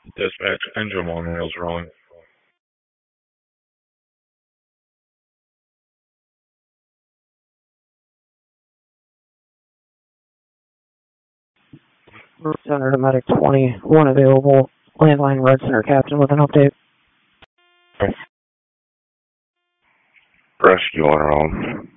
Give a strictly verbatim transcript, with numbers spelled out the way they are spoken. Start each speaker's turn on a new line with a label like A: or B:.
A: Dispatch, engine one rails rolling.
B: Center to Medic twenty-one available. Landline Red Center Captain with an update.
A: Rescue on our own.